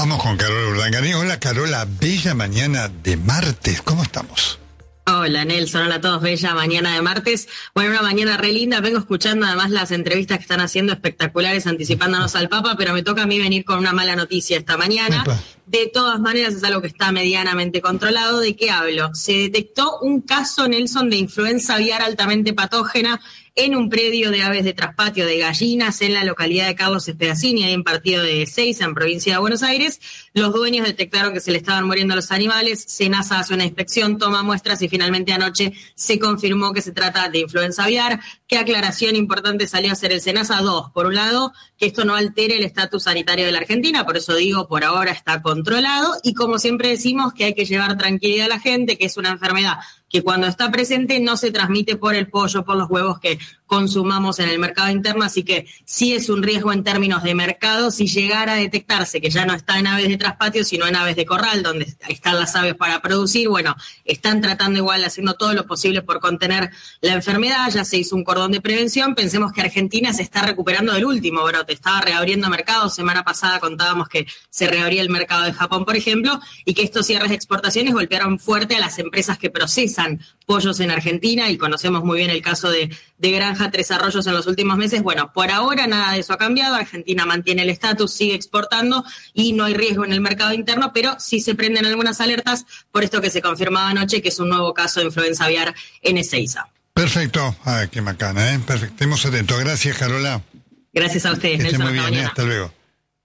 Vamos con Carola Urdangarín. Hola Carola, bella mañana de martes, ¿cómo estamos? Hola Nelson, hola a todos, bella mañana de martes. Bueno, una mañana re linda, vengo escuchando además las entrevistas que están haciendo espectaculares anticipándonos al Papa, pero me toca a mí venir con una mala noticia esta mañana. Epa. De todas maneras es algo que está medianamente controlado. ¿De qué hablo? Se detectó un caso, Nelson, de influenza aviar altamente patógena en un predio de aves de traspatio de gallinas en la localidad de Carlos Espedacini, ahí en partido de Ezeiza, en provincia de Buenos Aires. Los dueños detectaron que se le estaban muriendo los animales, SENASA hace una inspección, toma muestras y finalmente anoche se confirmó que se trata de influenza aviar. ¿Qué aclaración importante salió a hacer el SENASA? Dos. Por un lado, que esto no altere el estatus sanitario de la Argentina, por eso digo, por ahora está controlado, y como siempre decimos que hay que llevar tranquilidad a la gente, que es una enfermedad que cuando está presente no se transmite por el pollo, por los huevos que consumamos en el mercado interno, así que sí es un riesgo en términos de mercado si llegara a detectarse que ya no está en aves de traspatio, sino en aves de corral, donde están las aves para producir. Bueno, están tratando igual, haciendo todo lo posible por contener la enfermedad, ya se hizo un cordón de prevención. Pensemos que Argentina se está recuperando del último brote, estaba reabriendo mercados, semana pasada contábamos que se reabría el mercado de Japón, por ejemplo, y que estos cierres de exportaciones golpearon fuerte a las empresas que procesan pollos en Argentina, y conocemos muy bien el caso de Granja Tres Arroyos en los últimos meses. Bueno, por ahora nada de eso ha cambiado, Argentina mantiene el estatus, sigue exportando y no hay riesgo en el mercado interno, pero sí se prenden algunas alertas por esto que se confirmaba anoche, que es un nuevo caso de influenza aviar en Ezeiza. Perfecto, qué macana, perfecto, estemos atentos. Gracias Carola. Gracias a ustedes, Que esté Nelson, muy bien, hasta hasta luego.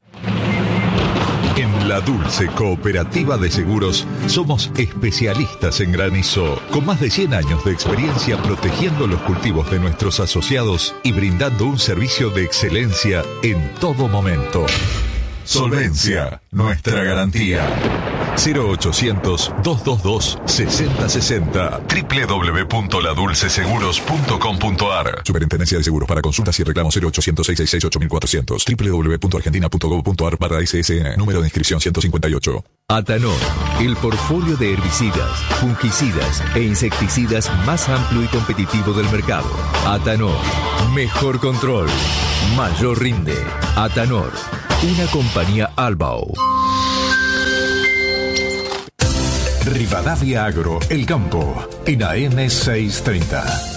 En La Dulce Cooperativa de Seguros somos especialistas en granizo, con más de 100 años de experiencia protegiendo los cultivos de nuestros asociados y brindando un servicio de excelencia en todo momento. Solvencia, nuestra garantía. 0800-222-6060 www.ladulceseguros.com.ar. Superintendencia de Seguros. Para consultas y reclamos 0800-666-8400 www.argentina.gov.ar/SSN. Número de inscripción 158. Atanor, el portfolio de herbicidas, fungicidas e insecticidas más amplio y competitivo del mercado. Atanor, mejor control, mayor rinde. Atanor, una compañía Albao. Rivadavia Agro, El Campo, en AM 630.